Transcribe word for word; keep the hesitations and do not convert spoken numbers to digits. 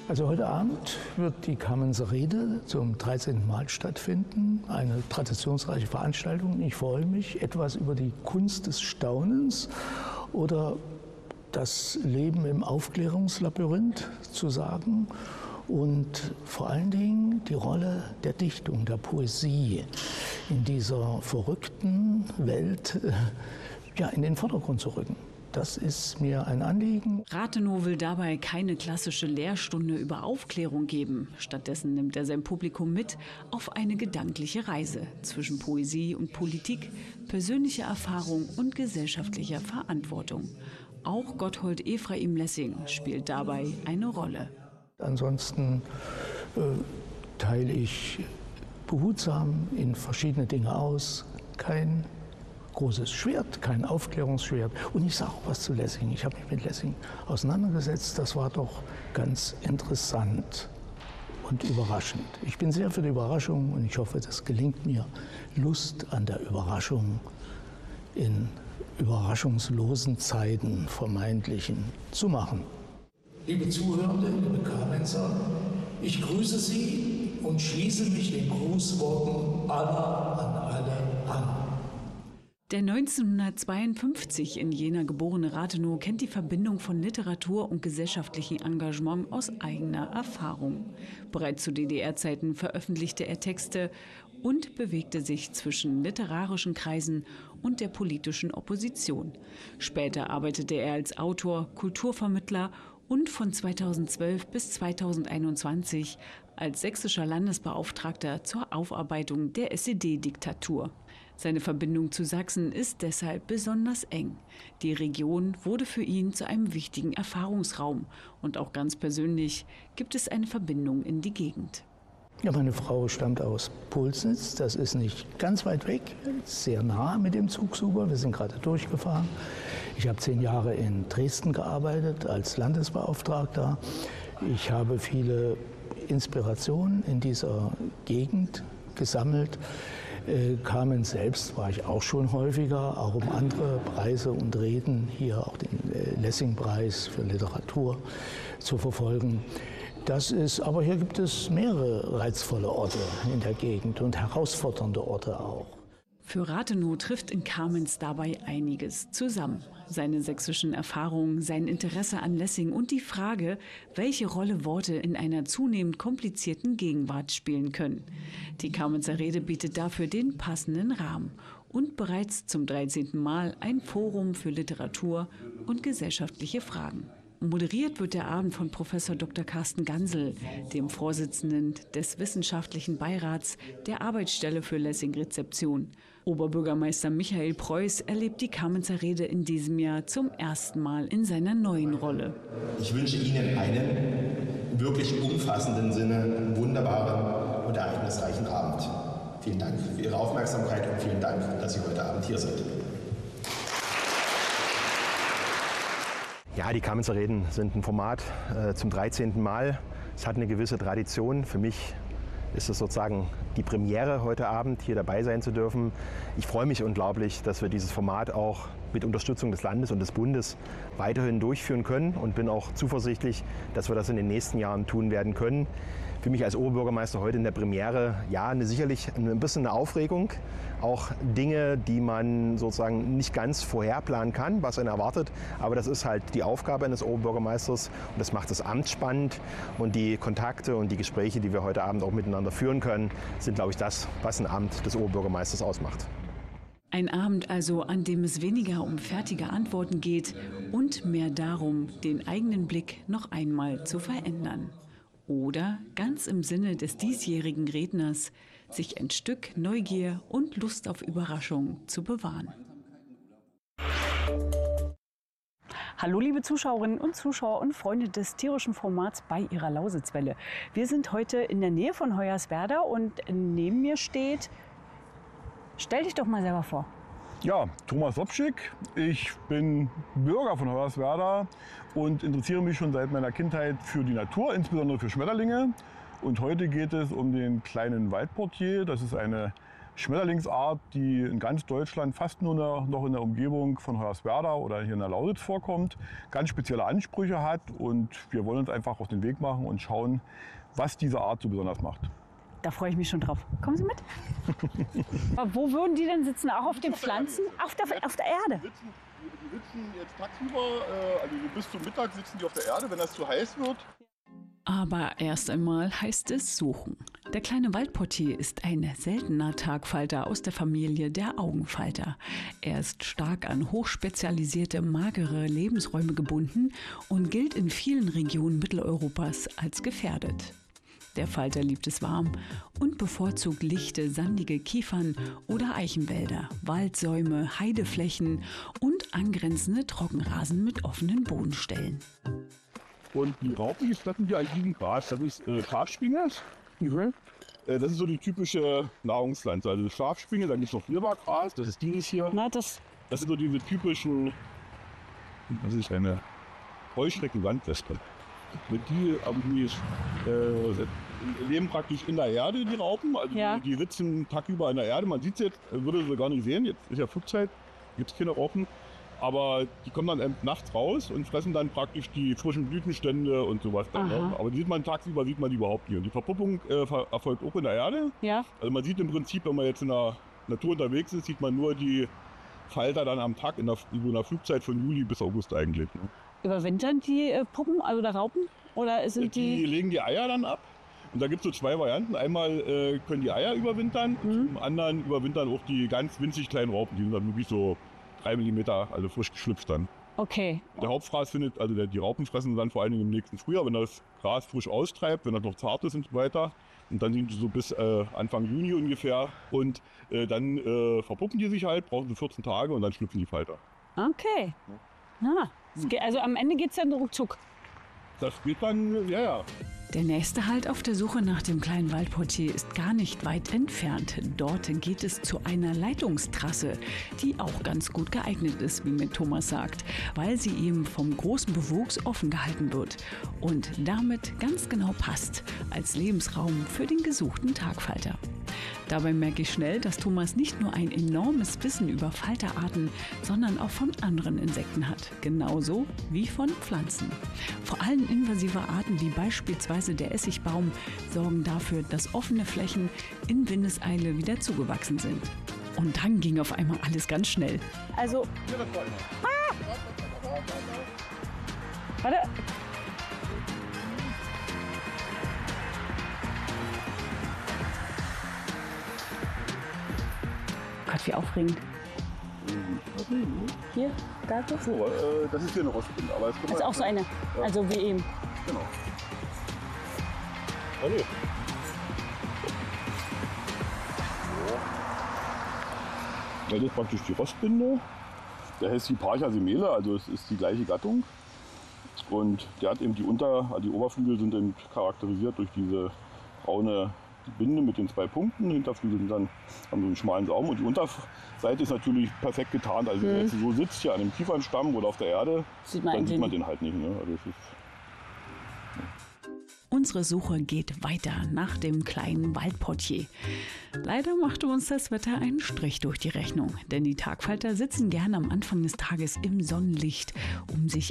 Also heute Abend wird die Kamenzer Rede zum dreizehnten Mal stattfinden. Eine traditionsreiche Veranstaltung. Ich freue mich, etwas über die Kunst des Staunens oder das Leben im Aufklärungslabyrinth zu sagen und vor allen Dingen die Rolle der Dichtung, der Poesie in dieser verrückten Welt ja, in den Vordergrund zu rücken. Das ist mir ein Anliegen. Rathenow will dabei keine klassische Lehrstunde über Aufklärung geben. Stattdessen nimmt er sein Publikum mit auf eine gedankliche Reise zwischen Poesie und Politik, persönlicher Erfahrung und gesellschaftlicher Verantwortung. Auch Gotthold Ephraim Lessing spielt dabei eine Rolle. Ansonsten äh, teile ich behutsam in verschiedene Dinge aus. Kein großes Schwert, kein Aufklärungsschwert. Und ich sage auch was zu Lessing. Ich habe mich mit Lessing auseinandergesetzt. Das war doch ganz interessant und überraschend. Ich bin sehr für die Überraschung und ich hoffe, das gelingt mir. Lust an der Überraschung in überraschungslosen Zeiten, vermeintlichen, zu machen. Liebe Zuhörende, liebe Kamenzer, ich grüße Sie und schließe mich den Grußworten aller an alle an. Der neunzehnhundertzweiundfünfzig in Jena geborene Rathenow kennt die Verbindung von Literatur und gesellschaftlichem Engagement aus eigener Erfahrung. Bereits zu D D R-Zeiten veröffentlichte er Texte und bewegte sich zwischen literarischen Kreisen und der politischen Opposition. Später arbeitete er als Autor, Kulturvermittler und von zweitausendzwölf bis zweitausendeinundzwanzig als sächsischer Landesbeauftragter zur Aufarbeitung der S E D-Diktatur. Seine Verbindung zu Sachsen ist deshalb besonders eng. Die Region wurde für ihn zu einem wichtigen Erfahrungsraum und auch ganz persönlich gibt es eine Verbindung in die Gegend. Ja, meine Frau stammt aus Pulsnitz, das ist nicht ganz weit weg, sehr nah mit dem Zug sogar, wir sind gerade durchgefahren. Ich habe zehn Jahre in Dresden gearbeitet als Landesbeauftragter. Ich habe viele Inspirationen in dieser Gegend gesammelt. Äh, Kamenz selbst war ich auch schon häufiger, auch um andere Preise und Reden, hier auch den äh, Lessing-Preis für Literatur zu verfolgen. Das ist, aber hier gibt es mehrere reizvolle Orte in der Gegend und herausfordernde Orte auch. Für Rathenow trifft in Kamenz dabei einiges zusammen. Seine sächsischen Erfahrungen, sein Interesse an Lessing und die Frage, welche Rolle Worte in einer zunehmend komplizierten Gegenwart spielen können. Die Kamenzer Rede bietet dafür den passenden Rahmen und bereits zum dreizehnten Mal ein Forum für Literatur und gesellschaftliche Fragen. Moderiert wird der Abend von Professor Doktor Carsten Gansel, dem Vorsitzenden des Wissenschaftlichen Beirats der Arbeitsstelle für Lessing-Rezeption. Oberbürgermeister Michael Preuß erlebt die Kamenzer Rede in diesem Jahr zum ersten Mal in seiner neuen Rolle. Ich wünsche Ihnen einen wirklich umfassenden Sinne, wunderbaren und ereignisreichen Abend. Vielen Dank für Ihre Aufmerksamkeit und vielen Dank, dass Sie heute Abend hier sind. Ja, die Kamenzer Reden sind ein Format äh, zum dreizehnten Mal. Es hat eine gewisse Tradition. Für mich ist es sozusagen die Premiere, heute Abend hier dabei sein zu dürfen. Ich freue mich unglaublich, dass wir dieses Format auch mit Unterstützung des Landes und des Bundes weiterhin durchführen können und bin auch zuversichtlich, dass wir das in den nächsten Jahren tun werden können. Für mich als Oberbürgermeister heute in der Premiere, ja, eine, sicherlich ein bisschen eine Aufregung. Auch Dinge, die man sozusagen nicht ganz vorherplanen kann, was einen erwartet. Aber das ist halt die Aufgabe eines Oberbürgermeisters und das macht das Amt spannend. Und die Kontakte und die Gespräche, die wir heute Abend auch miteinander führen können, sind, glaube ich, das, was ein Amt des Oberbürgermeisters ausmacht. Ein Abend also, an dem es weniger um fertige Antworten geht und mehr darum, den eigenen Blick noch einmal zu verändern. Oder, ganz im Sinne des diesjährigen Redners, sich ein Stück Neugier und Lust auf Überraschung zu bewahren. Hallo liebe Zuschauerinnen und Zuschauer und Freunde des tierischen Formats bei Ihrer Lausitzwelle. Wir sind heute in der Nähe von Hoyerswerda und neben mir steht... Stell dich doch mal selber vor. Ja, Thomas Sobschick. Ich bin Bürger von Hoyerswerda und interessiere mich schon seit meiner Kindheit für die Natur, insbesondere für Schmetterlinge. Und heute geht es um den kleinen Waldportier. Das ist eine Schmetterlingsart, die in ganz Deutschland fast nur noch in der Umgebung von Hoyerswerda oder hier in der Lausitz vorkommt, ganz spezielle Ansprüche hat und wir wollen uns einfach auf den Weg machen und schauen, was diese Art so besonders macht. Da freue ich mich schon drauf. Kommen Sie mit? Aber wo würden die denn sitzen? Auch auf den Pflanzen? Auf der, auf der Erde? Die sitzen, die sitzen jetzt tagsüber, also bis zum Mittag sitzen die auf der Erde, wenn das zu heiß wird. Aber erst einmal heißt es suchen. Der kleine Waldportier ist ein seltener Tagfalter aus der Familie der Augenfalter. Er ist stark an hochspezialisierte, magere Lebensräume gebunden und gilt in vielen Regionen Mitteleuropas als gefährdet. Der Falter liebt es warm und bevorzugt lichte, sandige Kiefern- oder Eichenwälder, Waldsäume, Heideflächen und angrenzende Trockenrasen mit offenen Bodenstellen. Und die Raupen, die fressen hier eigentlich liegen Gras. Das ist äh, Schafspinge. Mhm. Äh, das ist so die typische Nahrungspflanze. Also Schafspinge, dann gibt es noch Silbergras, das ist dieses hier. Na, das Das sind so diese typischen, das ist eine Heuschrecken-Wandwespe. Mit die, die äh, leben praktisch in der Erde, die Raupen. Also Ja. die, die sitzen tagsüber in der Erde. Man sieht es jetzt, würde sie gar nicht sehen. Jetzt ist ja Flugzeit, gibt es keine Raupen. Aber die kommen dann eben nachts raus und fressen dann praktisch die frischen Blütenstände und sowas. Dann, ne? Aber die sieht man tagsüber sieht man die überhaupt nicht. Und die Verpuppung äh, ver erfolgt auch in der Erde. ja. Also man sieht im Prinzip, wenn man jetzt in der Natur unterwegs ist, sieht man nur die Falter dann am Tag in der, in der Flugzeit von Juli bis August eigentlich. Ne? Überwintern die äh, Puppen oder Raupen? Oder sind Die die... legen die Eier dann ab. Und da gibt es so zwei Varianten. Einmal äh, können die Eier überwintern, mhm. zum anderen überwintern auch die ganz winzig kleinen Raupen. Die sind dann wirklich so drei Millimeter, also frisch geschlüpft dann. Okay. Der Hauptfraß findet, also der, die Raupen fressen dann vor allen Dingen im nächsten Frühjahr, wenn das Gras frisch austreibt, wenn das noch zart ist und so weiter. Und dann sind die so bis äh, Anfang Juni ungefähr. Und äh, dann äh, verpuppen die sich halt, brauchen sie vierzehn Tage und dann schlüpfen die Falter. Okay. Ah, es geht, also am Ende geht es dann ruckzuck. Das geht dann, ja, ja. Der nächste Halt auf der Suche nach dem kleinen Waldportier ist gar nicht weit entfernt. Dort geht es zu einer Leitungstrasse, die auch ganz gut geeignet ist, wie mir Thomas sagt, weil sie eben vom großen Bewuchs offen gehalten wird und damit ganz genau passt als Lebensraum für den gesuchten Tagfalter. Dabei merke ich schnell, dass Thomas nicht nur ein enormes Wissen über Falterarten, sondern auch von anderen Insekten hat. Genauso wie von Pflanzen. Vor allem invasive Arten wie beispielsweise der Essigbaum sorgen dafür, dass offene Flächen in Windeseile wieder zugewachsen sind. Und dann ging auf einmal alles ganz schnell. Also... Ah! Warte. Gott, wie aufregend. Hier, da so? So, äh, das ist hier eine Rostbinde. Aber Das ist auch so eine, Ja. also wie eben. Genau. Oh, nee. So. Das ist praktisch die Rostbinde. Der heißt Hipparcha semele, also es ist die gleiche Gattung. Und der hat eben die Unter-, also die Oberflügel sind eben charakterisiert durch diese braune Binde mit den zwei Punkten. Die Hinterflügel sind dann, haben so einen schmalen Saum und die Unterseite ist natürlich perfekt getarnt. Also wenn man jetzt so sitzt hier an einem Kiefernstamm oder auf der Erde, Sieht man dann sieht den. man den halt nicht. Ne? Also es ist Unsere Suche geht weiter nach dem kleinen Waldportier. Leider machte uns das Wetter einen Strich durch die Rechnung, denn die Tagfalter sitzen gerne am Anfang des Tages im Sonnenlicht, um sich